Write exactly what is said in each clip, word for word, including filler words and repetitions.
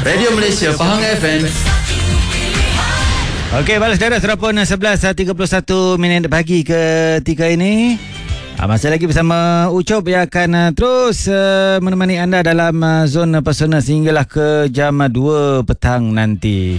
Radio Malaysia Pahang F M. Okey, balas darah sudah pun sebelas tiga puluh satu minit pagi ketika ini. Masih lagi bersama Ucop yang akan terus uh, menemani anda dalam uh, zona pesona sehinggalah ke jam dua petang nanti.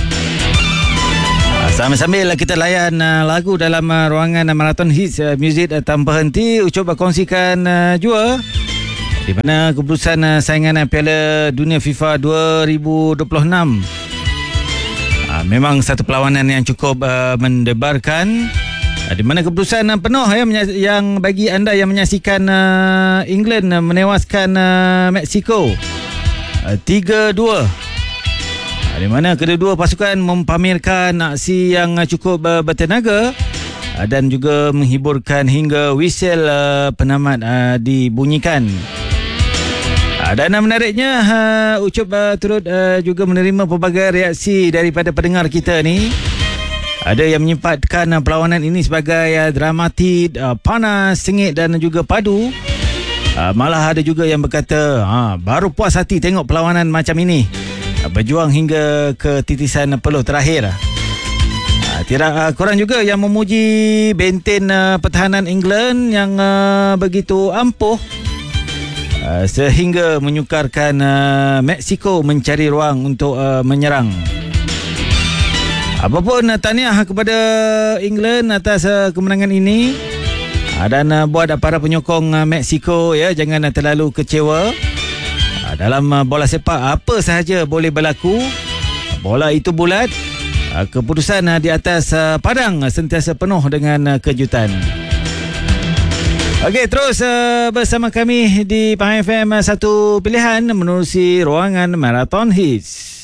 Uh, sambil-sambil kita layan uh, lagu dalam uh, ruangan uh, Marathon Hits uh, Music uh, tanpa henti, Ucop berkongsikan uh, jua di mana keputusan uh, saingan uh, Piala Dunia FIFA dua ribu dua puluh enam. Uh, memang satu perlawanan yang cukup uh, mendebarkan, uh, di mana keputusan uh, penuh ya, menyas- yang bagi anda yang menyaksikan uh, England uh, menewaskan uh, Mexico uh, tiga dua. Uh, di mana kedua-dua pasukan mempamerkan aksi yang uh, cukup uh, bertenaga uh, dan juga menghiburkan hingga whistle uh, penamat uh, dibunyikan. Dan menariknya, uh, Ucup uh, turut uh, juga menerima pelbagai reaksi daripada pendengar kita ni. Ada yang menyempatkan uh, perlawanan ini sebagai uh, dramatik, uh, panas, sengit dan juga padu. Uh, malah ada juga yang berkata, uh, baru puas hati tengok perlawanan macam ini. Uh, berjuang hingga ke titisan peluh terakhir. Uh, tidak uh, kurang juga yang memuji benteng uh, pertahanan England yang uh, begitu ampuh. Uh, sehingga menyukarkan uh, Mexico mencari ruang untuk uh, menyerang. Apapun uh, tahniah kepada England atas uh, kemenangan ini, uh, dan uh, buat uh, para penyokong uh, Mexico ya, jangan uh, terlalu kecewa. Uh, dalam uh, bola sepak apa sahaja boleh berlaku. Bola itu bulat. Uh, keputusan uh, di atas uh, padang uh, sentiasa penuh dengan uh, kejutan. Okey, terus uh, bersama kami di Pahang F M, uh, satu pilihan menerusi ruangan Marathon Hits.